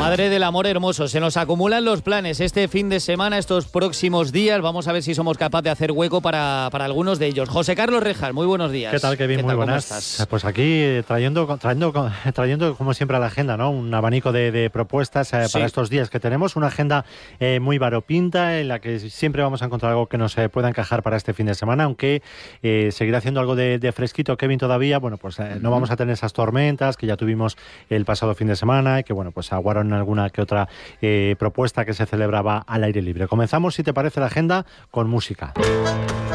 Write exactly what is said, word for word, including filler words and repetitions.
Madre del amor hermoso, se nos acumulan los planes este fin de semana, estos próximos días. Vamos a ver si somos capaces de hacer hueco para, para algunos de ellos. José Carlos Rejas, muy buenos días. ¿Qué tal, Kevin? ¿Qué muy tal, buenas. ¿Cómo estás? Pues aquí trayendo, trayendo, trayendo como siempre a la agenda, ¿no? Un abanico de, de propuestas eh, Sí. para estos días que tenemos. Una agenda eh, muy variopinta en la que siempre vamos a encontrar algo que nos eh, pueda encajar para este fin de semana, aunque eh, seguirá haciendo algo de, de fresquito, Kevin, todavía. Bueno, pues eh, no vamos a tener esas tormentas que ya tuvimos el pasado fin de semana y que, bueno, pues aguaron alguna que otra eh, propuesta que se celebraba al aire libre. Comenzamos, si te parece, la agenda con música.